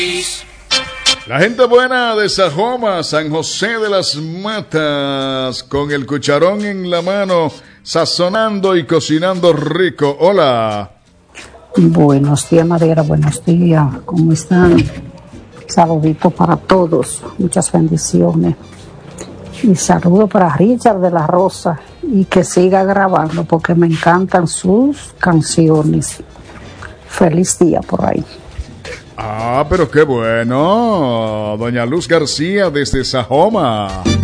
La gente buena de Sajoma, San José de las Matas, con el cucharón en la mano, sazonando y cocinando rico. Hola. Buenos días, Madera, buenos días. ¿Cómo están? Saluditos para todos, muchas bendiciones. Y saludo para Richard de la Rosa y que siga grabando porque me encantan sus canciones. Feliz día por ahí. Ah, pero qué bueno. Doña Luz García desde Sajoma.